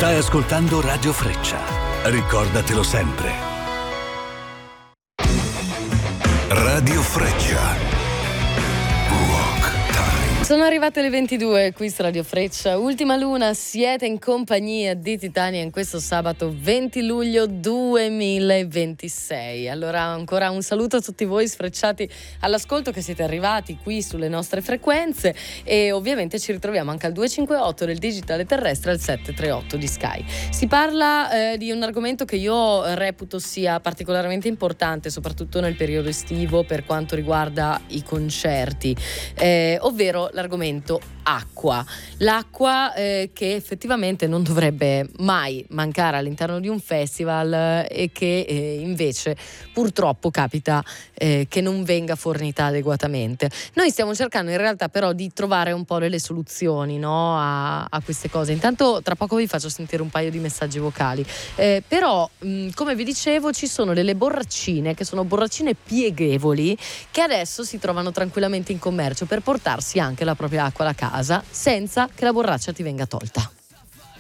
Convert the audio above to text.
Stai ascoltando Radio Freccia. Ricordatelo sempre. Radio Freccia. Sono arrivate le 22 qui su Radio Freccia, ultima luna, siete in compagnia di Titania in questo sabato 20 luglio 2026. Allora ancora un saluto a tutti voi sfrecciati all'ascolto che siete arrivati qui sulle nostre frequenze e ovviamente ci ritroviamo anche al 258 del digitale terrestre al 738 di Sky. Si parla di un argomento che io reputo sia particolarmente importante soprattutto nel periodo estivo per quanto riguarda i concerti, ovvero l'argomento acqua. L'acqua che effettivamente non dovrebbe mai mancare all'interno di un festival e che invece purtroppo capita che non venga fornita adeguatamente. Noi stiamo cercando in realtà però di trovare un po' delle soluzioni, no, a queste cose. Intanto tra poco vi faccio sentire un paio di messaggi vocali, però come vi dicevo ci sono delle borraccine che sono borraccine pieghevoli che adesso si trovano tranquillamente in commercio per portarsi anche la propria acqua alla casa senza che la borraccia ti venga tolta.